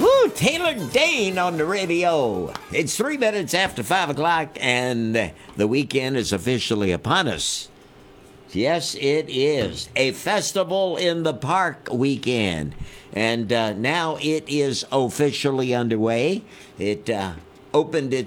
Woo, Taylor Dane on the radio. It's 3 minutes after 5 o'clock, and the weekend is officially upon us. Yes, it is a festival in the park weekend, and now it is officially underway. It opened its